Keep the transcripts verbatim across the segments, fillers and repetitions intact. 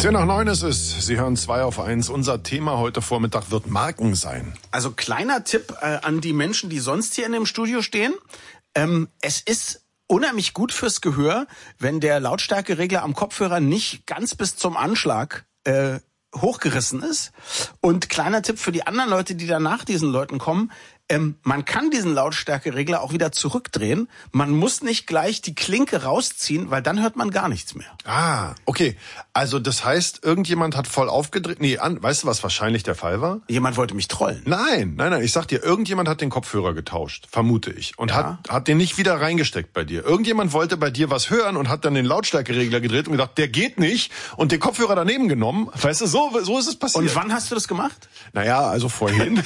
Zehn nach neun ist es. Sie hören zwei auf eins. Unser Thema heute Vormittag wird Marken sein. Also kleiner Tipp äh, an die Menschen, die sonst hier in dem Studio stehen. Ähm, es ist unheimlich gut fürs Gehör, wenn der Lautstärkeregler am Kopfhörer nicht ganz bis zum Anschlag äh, hochgerissen ist. Und kleiner Tipp für die anderen Leute, die dann nach diesen Leuten kommen. Ähm, man kann diesen Lautstärkeregler auch wieder zurückdrehen. Man muss nicht gleich die Klinke rausziehen, weil dann hört man gar nichts mehr. Ah, okay. Also das heißt, irgendjemand hat voll aufgedreht. Nee, an, weißt du, was wahrscheinlich der Fall war? Jemand wollte mich trollen. Nein, nein, nein. Ich sag dir, irgendjemand hat den Kopfhörer getauscht, vermute ich. Und ja. hat, hat den nicht wieder reingesteckt bei dir. Irgendjemand wollte bei dir was hören und hat dann den Lautstärkeregler gedreht und gedacht, der geht nicht. Und den Kopfhörer daneben genommen. Weißt du, so, so ist es passiert. Und wann hast du das gemacht? Naja, also vorhin.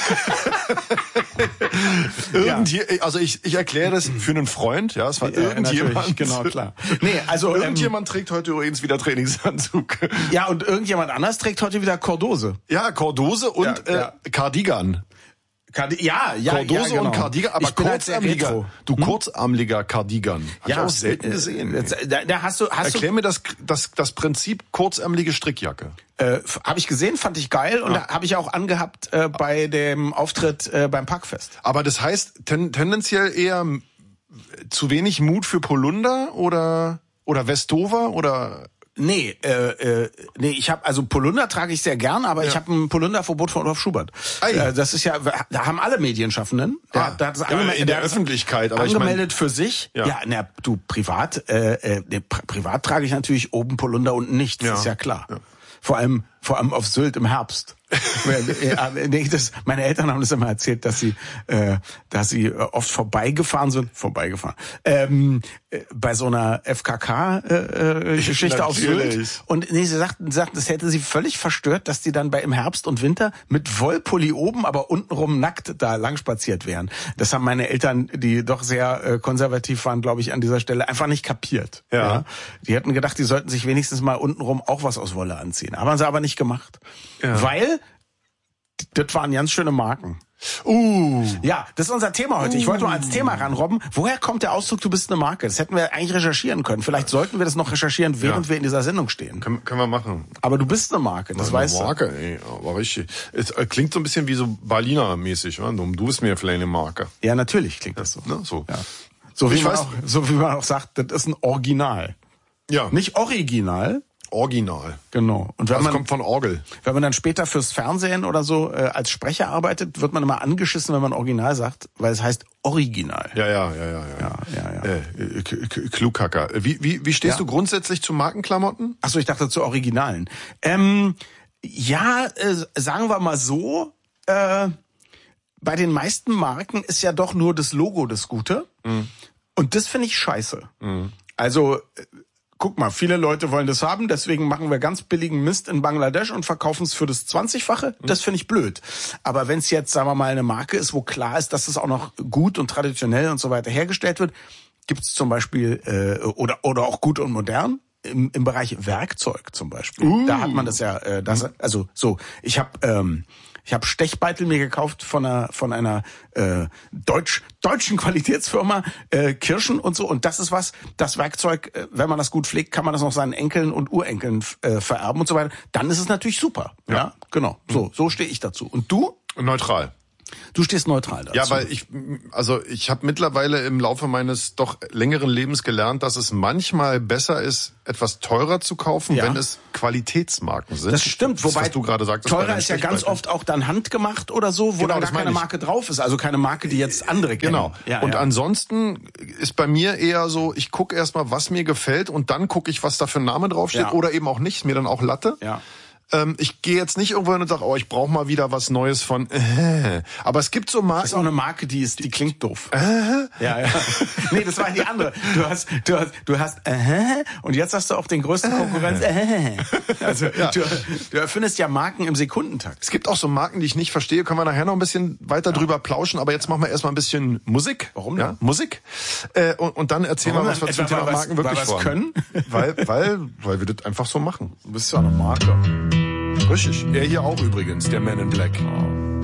Irgendwie, ja. Also ich, ich erkläre das für einen Freund, ja, es war ja, irgendjemand. Genau, klar. Nee, also irgendjemand ähm, trägt heute übrigens wieder Trainingsanzug. Ja, und irgendjemand anders trägt heute wieder Cordose. Ja, Cordose und ja, ja. Äh, Cardigan. Cardi- ja, ja, Cordose ja, genau. und Cardigan, aber kurzärmliger. Du hm? kurzärmliger Cardigan. Hab ja, ich auch selten gesehen. Äh, da, da hast du, hast Erklär du, mir das, das, das Prinzip kurzärmliche Strickjacke. Äh, habe ich gesehen, fand ich geil und ja. habe ich auch angehabt äh, bei dem Auftritt äh, beim Packfest. Aber das heißt ten, tendenziell eher zu wenig Mut für Polunder oder oder Westover oder Nee, äh, äh, nee, ich habe also Polunder trage ich sehr gern, aber ja. ich habe ein Polunderverbot von Rudolf Schubert. Äh, das ist ja, da haben alle Medienschaffenden. Der, ah, der hat das ja, angeme- in der, der Öffentlichkeit, aber angemeldet ich mein, für sich. Ja, ja na, du privat, äh, äh, nee, pri- privat trage ich natürlich oben Polunder, unten nicht. Das ja. ist ja klar. Ja. Vor allem, vor allem auf Sylt im Herbst. nee, das, meine Eltern haben das immer erzählt, dass sie, äh, dass sie oft vorbeigefahren sind, vorbeigefahren, ähm, äh, bei so einer F K K-Geschichte äh, auf Sylt. Und nee, sie sagten, sagten, das hätte sie völlig verstört, dass die dann bei im Herbst und Winter mit Wollpulli oben, aber untenrum nackt da lang spaziert wären. Das haben meine Eltern, die doch sehr äh, konservativ waren, glaube ich, an dieser Stelle einfach nicht kapiert. Ja. ja. Die hätten gedacht, die sollten sich wenigstens mal untenrum auch was aus Wolle anziehen. Haben sie aber nicht gemacht. Ja. Weil das waren ganz schöne Marken. Uh. Ja, das ist unser Thema heute. Ich wollte mal als Thema ranrobben. Woher kommt der Ausdruck, du bist eine Marke? Das hätten wir eigentlich recherchieren können. Vielleicht sollten wir das noch recherchieren, während ja. wir in dieser Sendung stehen. Können, können wir machen. Aber du bist eine Marke, das eine weißt Marke, du. Marke, ey. Aber richtig. Es klingt so ein bisschen wie so Berliner-mäßig. Oder? Du bist mir vielleicht eine Marke. Ja, natürlich klingt das so. Ja, ne? so. Ja. So, wie ich man weiß, auch, so wie man auch sagt, das ist ein Original. Ja. Nicht Original. Original. Genau. Und wenn das man, kommt von Orgel. Wenn man dann später fürs Fernsehen oder so äh, als Sprecher arbeitet, wird man immer angeschissen, wenn man Original sagt, weil es heißt Original. Ja, ja, ja, ja, ja. ja, ja, ja. Äh, K- K- Klughacker. Wie, wie, wie stehst ja. du grundsätzlich zu Markenklamotten? Ach so, ich dachte zu Originalen. Ähm, ja, äh, sagen wir mal so, äh, bei den meisten Marken ist ja doch nur das Logo das Gute. Mhm. Und das finde ich scheiße. Mhm. Also, guck mal, viele Leute wollen das haben, deswegen machen wir ganz billigen Mist in Bangladesch und verkaufen es für das zwanzigfache. Das finde ich blöd. Aber wenn es jetzt, sagen wir mal, eine Marke ist, wo klar ist, dass es auch noch gut und traditionell und so weiter hergestellt wird, gibt es zum Beispiel, äh, oder oder auch gut und modern, im, im Bereich Werkzeug zum Beispiel. Uh. Da hat man das ja, äh, das, also so, ich habe... Ähm, Ich habe Stechbeitel mir gekauft von einer von einer äh, deutsch deutschen Qualitätsfirma, äh, Kirschen und so. Und das ist was, das Werkzeug, äh, wenn man das gut pflegt, kann man das noch seinen Enkeln und Urenkeln äh, vererben und so weiter. Dann ist es natürlich super. Ja, ja? Genau. So, so stehe ich dazu. Und du? Neutral. Du stehst neutral dazu. Ja, weil ich, also ich habe mittlerweile im Laufe meines doch längeren Lebens gelernt, dass es manchmal besser ist, etwas teurer zu kaufen, ja. wenn es Qualitätsmarken sind. Das stimmt, das, wobei was du gerade sagtest, teurer ist ja ganz oft auch dann handgemacht oder so, wo genau, dann gar keine Marke drauf ist, also keine Marke, die jetzt andere kennen. Genau. Ja, und ja. ansonsten ist bei mir eher so, ich gucke erstmal, was mir gefällt und dann gucke ich, was da für ein Name draufsteht ja. oder eben auch nicht, mir dann auch Latte. Ja. Ähm, ich gehe jetzt nicht irgendwo hin und sage, oh, ich brauche mal wieder was Neues von. Äh. Aber es gibt so Marken. Das ist auch eine Marke, die ist, die klingt doof. Äh. Ja, ja. Nee, das war die andere. Du hast, du hast, du hast. Äh. Und jetzt hast du auch den größten Konkurrenz. Äh. Also ja. du, du erfindest ja Marken im Sekundentakt. Es gibt auch so Marken, die ich nicht verstehe. Können wir nachher noch ein bisschen weiter ja. drüber plauschen. Aber jetzt machen wir erstmal ein bisschen Musik. Warum denn? Ja, Musik. Äh, und, und dann erzählen Warum wir, was wir zum Thema was, Marken wirklich was wollen. können. Weil, weil, weil wir das einfach so machen. Du bist ja eine Marke. Richtig. Er hier auch übrigens, der Man in Black. Oh.